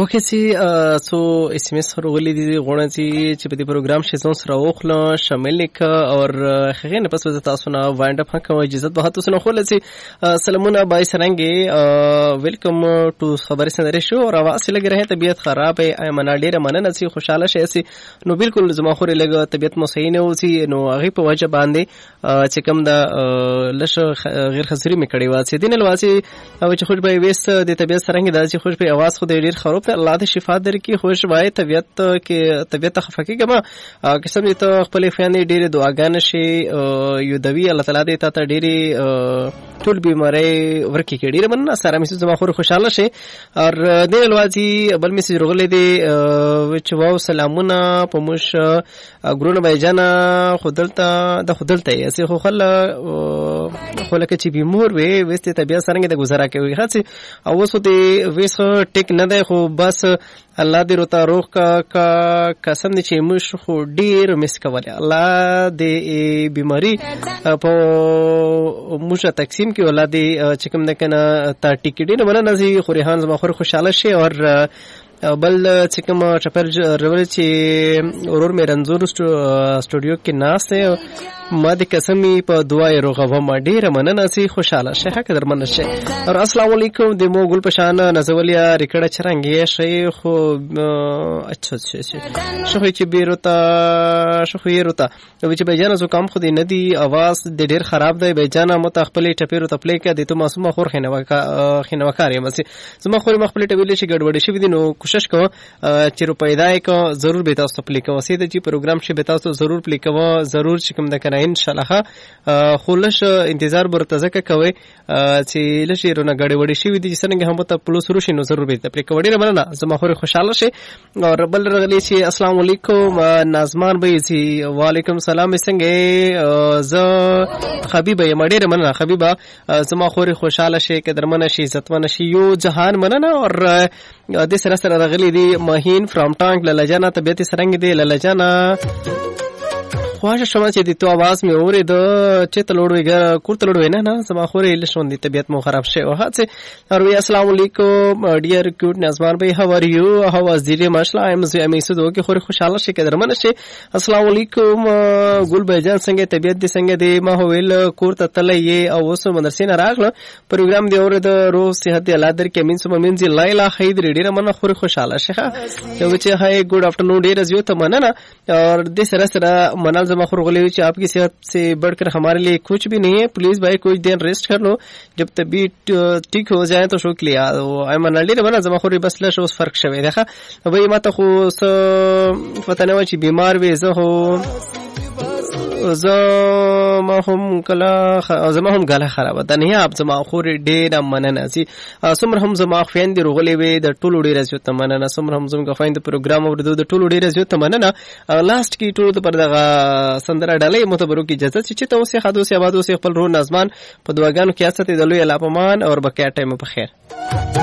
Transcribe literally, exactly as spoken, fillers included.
اوکې سي سو اس ام اس ورغلي دي غوڼه چې په دې پروګرام شې زون سره وخله شامل لیک او هغه نه پس وځه تاسو نه وایند اپ کوم اجازه به تاسو نه خول سي سلامونه بای سرنګي ویلکم ټو خبر سره شو او واس لګ رہے طبيعت خراب ہے منا ډیره مننه سي خوشاله شي سي نو بالکل زما خوري لګ طبيعت مو صحیح نه وسی نو هغه په وجه باندې چې کوم دا لش غیر خسري می کړي واسي دین الواسي او چې خوش به وست د طبيعت سرنګي دا چې خوش به आवाज خو ډیر خراب ته الله دې شفا درکړي خوش وای طبيعت کې طبيعت خفقي کما قسم دې ته خپل فیانې ډېر دعاګان شي یو دوی الله تعالی دې ته ډېر ټول بیماری ورکی کې ډېر مننه سره مې زما خور خوشاله شي او دې الوازي بل میسج رغلې دې چې واو سلامونه په مش ګرونه بایجانا خودلته د خودلته یې خو خل خو لکه چې بیمور وي وسته طبيعت سره د گزاره کوي خاص او وسو دې وس ټیک نه ده خو بس الله دې روتا روح کا کا قسم دې چې مش خو ډیر مس کوله الله دې بیماری په موشه تقسیم کې ولادي چې کوم نه کنه تا ټیکټ نه ونه نزي خو ریحان زما خور خوشاله شي او بل چې کوم چپر رول چې اورور مې رنزور سټوډیو کې ناس ته ما د قسمی په دعای روغه ما ډیره مننه سي خوشاله شیخه قدر مننه شي او السلام علیکم د مو ګل پشان نزولیا ریکړه چرنګي شي خو اچھا شي شي شو چې بیرته شو خو یروته چې بجانه زو کم خو دې ندي आवाज د ډیر خراب دی بجانه متخپلې ټپیرو ته پلی کې د ته معصومه خور خنه وکا خنه وکاري مس زما خور مخپلې ټویلې شي ګډوډ شي ودینو کوشش کوه چې روپیدای کو ضرور به تاسو پلی کوه سید چې پروګرام شي به تاسو ضرور پلی کوه ضرور چې کوم د کنه ان شاء الله خولش انتظار برتزکه کوي چې لشي رونه غړي وړي شي دي څنګه هم ته پلوس روشي نو ضرور به پلی کوي ډیره مننه زما خور خوشاله شي او ربل رغلی شي السلام علیکم نازمان بھائی جی وعلیکم السلام څنګه ز حبیبه یم ډیره مننه حبیبه زما خور خوشاله شي قدرمن شي عزتمن شي یو جهان مننه او د سره سره رغلی دي ماهین فرام ټانک لجانا طبيعت سرنګ دي لجانا خواهش شما چې د تو आवाज مې اورې د چې تلوړوي ګر کور تلوړوي نه نه زما خورې لښون دي طبيعت مو خراب شي او هڅه اور وی السلام علیکم ډیر کیوټ نازمان بھائی هاو ار یو هاو از دی ماشاءالله ایم زی امی سدو کې خوري خوشاله شي قدر من شي السلام علیکم ګل بهجان څنګه طبيعت دي څنګه دی ما هویل کور ته تلې او اوس مدرسې نه راغله پروګرام دی اور د روز صحت الله در کې مين سم مين زی لایلا خید ډیر من خوري خوشاله شي یو چې هاي ګډ افټرنون ډیر زیو ته مننه اور د سره سره منال زما خورغلی چې आपकी सेहत से बढ़कर हमारे लिए कुछ भी नहीं है प्लीज भाई कुछ देर रेस्ट कर लो जब तबीयत ठीक हो जाए तो शुक्र लिया ايمن علي بنا زما خوري بس له شو فرق شوی دی ښه وای ما ته خو پته نه و چې بیمار وې زه هو زما هم کلا زما هم غاله خراب ده نه اب زما خوري ډېر مننه سي سمر هم زما خويند دی رغلې وې د ټولو ډېر زیات مننه سمر هم زما خويند پروګرام او د ټولو ډېر زیات مننه لاست کی ټولو پر دغه سندره ډالې متبرو کی اجازه چې ته اوسه خادو سي آباد اوسه خپل رو نظمان په دواګانو کې استه د لوی الاپمان او بکیا ټایم په خیر